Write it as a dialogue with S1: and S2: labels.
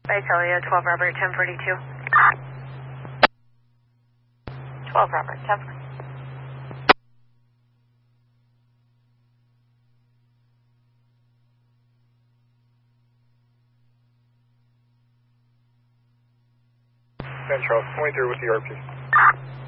S1: Visalia, 12 Robert, 1042. 12 Robert, 1042.
S2: Ben Charles, 23 with the RP.